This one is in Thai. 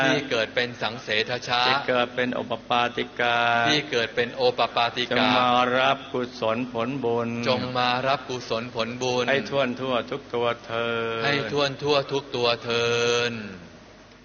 ที่เกิดเป็นสังเสทชะที่เกิดเป็นโอปปาติกาที่เกิดเป็นโอปปาติกาจงมารับกุศลผลบุญจงมารับกุศลผลบุญให้ทั่วทุกตัวเธอให้ทั่วทุกตัวเธอ